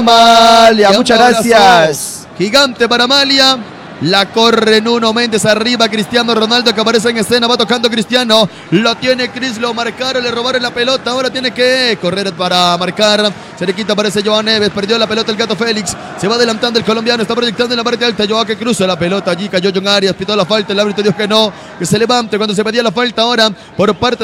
Amalia, muchas gracias. Gigante para Amalia. La corre Nuno Méndez arriba, Cristiano Ronaldo que aparece en escena, va tocando Cristiano, lo tiene Cris, lo marcaron, le robaron la pelota, ahora tiene que correr para marcar, se le quita, aparece Joao Neves, perdió la pelota el Gato Félix, se va adelantando el colombiano, está proyectando en la parte alta, Joao que cruza la pelota, allí cayó John Arias, pitó la falta, el árbitro dijo que no, que se levante cuando se pedía la falta ahora por parte